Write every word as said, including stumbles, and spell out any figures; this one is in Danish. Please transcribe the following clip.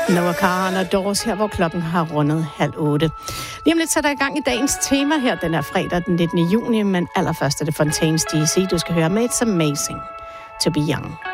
Noah Kahan og Doors her, hvor klokken har rundet halv otte. Lige om lidt sætter jeg i gang i dagens tema her, den er fredag den nittende juni, men allerførst er det Fontaines D C, du skal høre med It's Amazing to be Young.